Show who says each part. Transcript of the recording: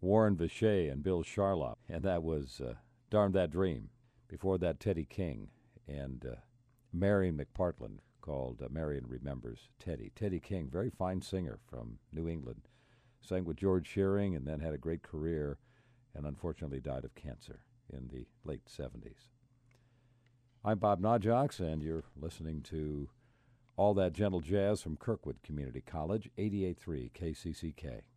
Speaker 1: Warren Vichet and Bill Charlap, and that was Darn That Dream. Before that, Teddy King and Marion McPartland, called Marion Remembers Teddy. Teddy King, very fine singer from New England, sang with George Shearing and then had a great career and unfortunately died of cancer in the late 70s. I'm Bob Najox, and you're listening to All That Gentle Jazz from Kirkwood Community College, 88.3 KCCK.